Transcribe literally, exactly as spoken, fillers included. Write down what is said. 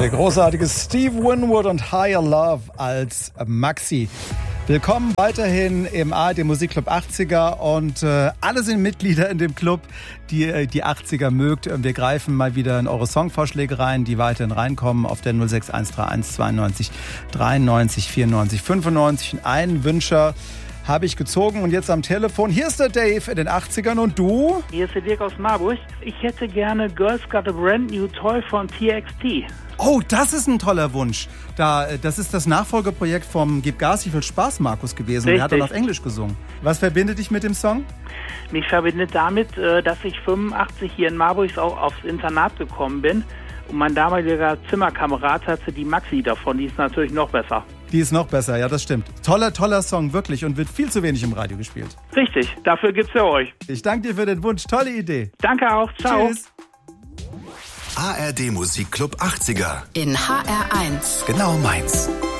Der großartige Steve Winwood und Higher Love als Maxi. Willkommen weiterhin im A R D Musikclub achtziger und äh, alle sind Mitglieder in dem Club, die äh, die achtziger mögt. Wir greifen mal wieder in eure Songvorschläge rein, die weiterhin reinkommen auf der null sechs eins drei eins zweiundneunzig dreiundneunzig vierundneunzig fünfundneunzig. Und einen Wünscher habe ich gezogen und jetzt am Telefon. Hier ist der Dave in den achtzigern und du? Hier ist der Dirk aus Marburg. Ich hätte gerne Girls Got a Brand New Toy von T X T. Oh, das ist ein toller Wunsch. Da, das ist das Nachfolgeprojekt vom Gib Gas, wie viel Spaß Markus gewesen. Richtig. Der hat dann auf Englisch gesungen. Was verbindet dich mit dem Song? Mich verbindet damit, dass ich fünfundachtzig hier in Marburg auch aufs Internat gekommen bin. Und mein damaliger Zimmerkamerad hatte die Maxi davon. Die ist natürlich noch besser. Die ist noch besser, ja, das stimmt. Toller, toller Song, wirklich. Und wird viel zu wenig im Radio gespielt. Richtig, dafür gibt's ja euch. Ich danke dir für den Wunsch. Tolle Idee. Danke auch. Ciao. Tschüss. A R D Musikclub achtziger. In H R eins. Genau meins.